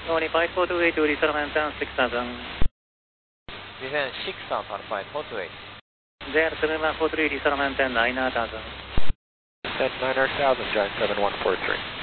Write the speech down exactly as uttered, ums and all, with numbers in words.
Tony five four two eight, return maintain six thousand. Descend six thousand, flight four two eight. J R seven one four three, return maintain nine thousand. At nine thousand, Giant seven one four three.